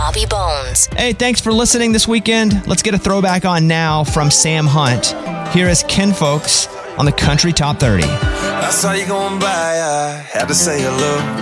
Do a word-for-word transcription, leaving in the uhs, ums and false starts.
Bobby Bones. Hey, thanks for listening this weekend. Let's get a throwback on now from Sam Hunt. Here is Ken Folks on the Country Top thirty. I saw you going by, I had to say hello.